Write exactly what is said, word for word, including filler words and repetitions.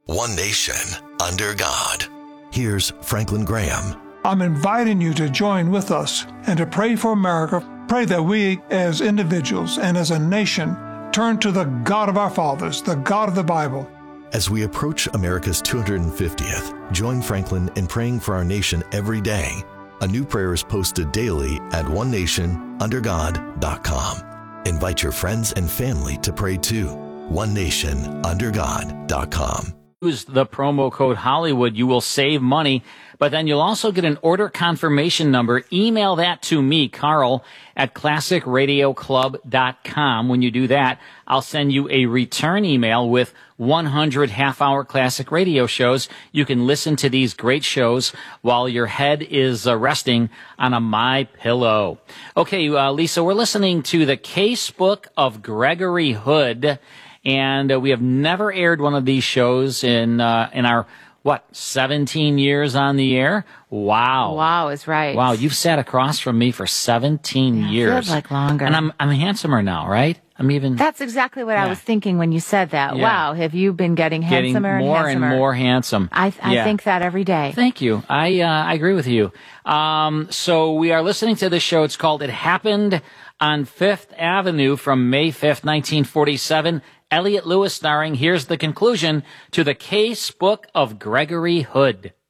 One nation, under God. Here's Franklin Graham. I'm inviting you to join with us and to pray for America. Pray that we as individuals and as a nation turn to the God of our fathers, the God of the Bible. As we approach America's two hundred fiftieth, join Franklin in praying for our nation every day. A new prayer is posted daily at one nation under god dot com. Invite your friends and family to pray too. one nation under god dot com. Use the promo code Hollywood. You will save money, but then you'll also get an order confirmation number. Email that to me, Carl, at classic radio club dot com. When you do that, I'll send you a return email with one hundred half-hour classic radio shows. You can listen to these great shows while your head is uh, resting on a My Pillow. Okay, uh, Lisa, we're listening to the Casebook of Gregory Hood. And uh, we have never aired one of these shows in uh, in our, what, seventeen years on the air? Wow. Wow is right. Wow, you've sat across from me for seventeen yeah, years. Feels like longer. And I'm I'm handsomer now, right? I'm even... That's exactly what yeah. I was thinking when you said that. Yeah. Wow, have you been getting Getting handsomer more and handsomer? and more handsome. I, I yeah. think that every day. Thank you. I uh, I agree with you. Um, so we are listening to this show. It's called It Happened on Fifth Avenue from May fifth, nineteen forty-seven. Elliot Lewis starring. Here's the conclusion to the Casebook of Gregory Hood.